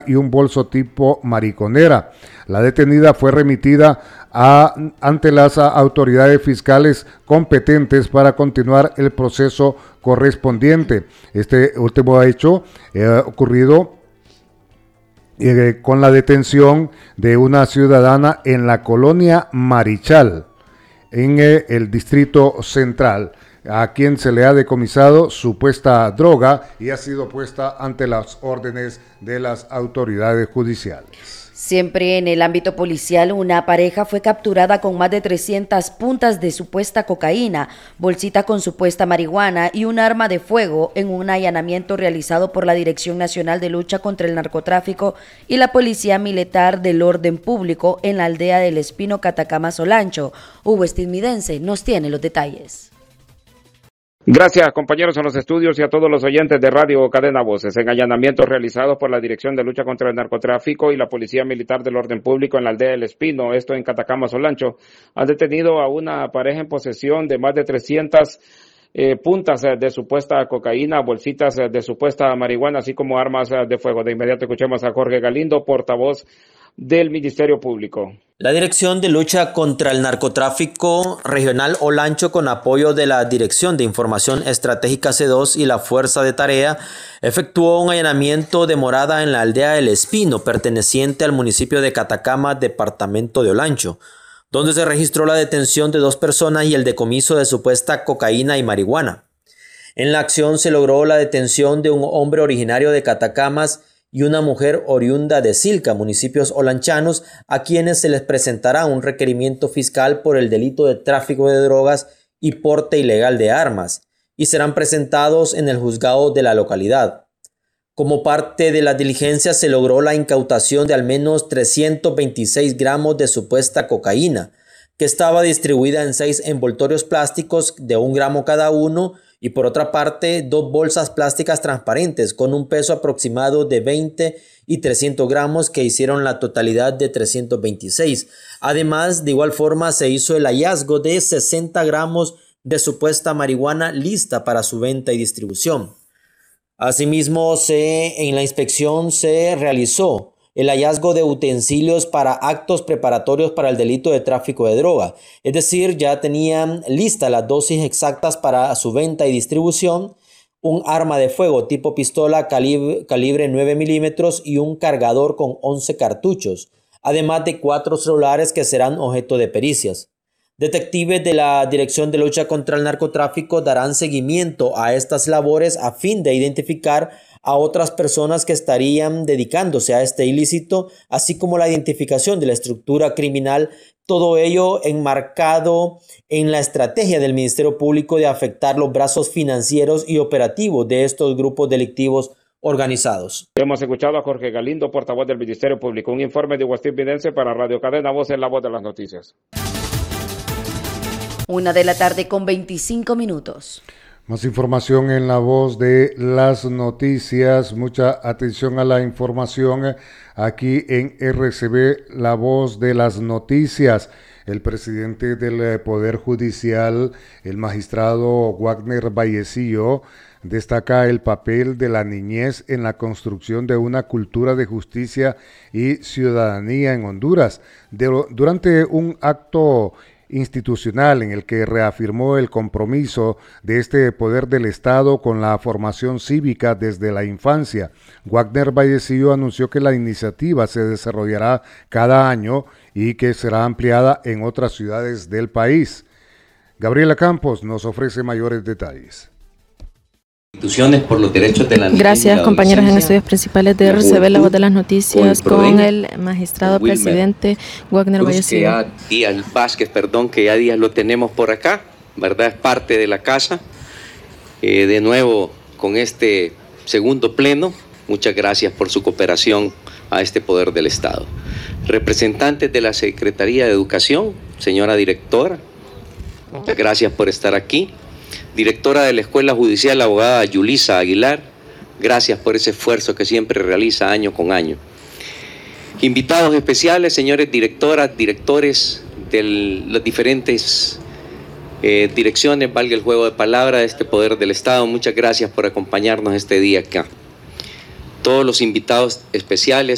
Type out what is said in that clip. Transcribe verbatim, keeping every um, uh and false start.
y un bolso tipo mariconera. La detenida fue remitida a, ante las autoridades fiscales competentes para continuar el proceso correspondiente. Este último hecho eh, ocurrido eh, con la detención de una ciudadana en la colonia Marichal, en eh, el Distrito Central, a quien se le ha decomisado supuesta droga y ha sido puesta ante las órdenes de las autoridades judiciales. Siempre en el ámbito policial, una pareja fue capturada con más de trescientas puntas de supuesta cocaína, bolsita con supuesta marihuana y un arma de fuego en un allanamiento realizado por la Dirección Nacional de Lucha contra el Narcotráfico y la Policía Militar del Orden Público en la aldea del Espino, Catacama, Olancho. Hugo Estimidense nos tiene los detalles. Gracias, compañeros en los estudios y a todos los oyentes de Radio Cadena Voces. En allanamientos realizados por la Dirección de Lucha contra el Narcotráfico y la Policía Militar del Orden Público en la aldea del Espino, esto en Catacama, Olancho, han detenido a una pareja en posesión de más de trescientas eh, puntas de supuesta cocaína, bolsitas de supuesta marihuana, así como armas de fuego. De inmediato escuchemos a Jorge Galindo, portavoz del Ministerio Público. La Dirección de Lucha contra el Narcotráfico Regional Olancho, con apoyo de la Dirección de Información Estratégica C dos y la Fuerza de Tarea, efectuó un allanamiento de morada en la aldea del Espino, perteneciente al municipio de Catacama, departamento de Olancho, donde se registró la detención de dos personas y el decomiso de supuesta cocaína y marihuana. En la acción se logró la detención de un hombre originario de Catacamas y una mujer oriunda de Silca, municipios olanchanos, a quienes se les presentará un requerimiento fiscal por el delito de tráfico de drogas y porte ilegal de armas, y serán presentados en el juzgado de la localidad. Como parte de las diligencias se logró la incautación de al menos trescientos veintiséis gramos de supuesta cocaína, que estaba distribuida en seis envoltorios plásticos de un gramo cada uno, y por otra parte dos bolsas plásticas transparentes con un peso aproximado de veinte y trescientos gramos, que hicieron la totalidad de trescientos veintiséis. Además, de igual forma se hizo el hallazgo de sesenta gramos de supuesta marihuana lista para su venta y distribución. Asimismo, se, en la inspección se realizó el hallazgo de utensilios para actos preparatorios para el delito de tráfico de droga, es decir, ya tenían listas las dosis exactas para su venta y distribución, un arma de fuego tipo pistola calibre, calibre nueve milímetros y un cargador con once cartuchos, además de cuatro celulares que serán objeto de pericias. Detectives de la Dirección de Lucha contra el Narcotráfico darán seguimiento a estas labores a fin de identificar a otras personas que estarían dedicándose a este ilícito, así como la identificación de la estructura criminal, todo ello enmarcado en la estrategia del Ministerio Público de afectar los brazos financieros y operativos de estos grupos delictivos organizados. Hemos escuchado a Jorge Galindo, portavoz del Ministerio Público. Un informe de Hugo Estimidense para Radio Cadena Voces, la voz de las noticias. Una de la tarde con veinticinco minutos. Más información en la voz de las noticias. Mucha atención a la información aquí en R C B, la voz de las noticias. El presidente del Poder Judicial, el magistrado Wagner Vallecillo, destaca el papel de la niñez en la construcción de una cultura de justicia y ciudadanía en Honduras. De, durante un acto institucional en el que reafirmó el compromiso de este poder del Estado con la formación cívica desde la infancia, Wagner Vallecillo anunció que la iniciativa se desarrollará cada año y que será ampliada en otras ciudades del país. Gabriela Campos nos ofrece mayores detalles. Por los derechos de la Gracias, compañeros en estudios principales de R C B, la voz de las noticias, con el magistrado Wilmer, presidente Wagner Vallecillo. Que ya Díaz Vázquez, perdón, que ya Díaz lo tenemos por acá, ¿verdad? Es parte de la casa. Eh, de nuevo, con este segundo pleno, muchas gracias por su cooperación a este poder del Estado. Representantes de la Secretaría de Educación, señora directora, muchas gracias por estar aquí. Directora de la Escuela Judicial, la abogada Yulisa Aguilar, gracias por ese esfuerzo que siempre realiza año con año. Invitados especiales, señores directoras, directores de las diferentes eh, direcciones, valga el juego de palabras, de este poder del Estado, muchas gracias por acompañarnos este día acá. Todos los invitados especiales,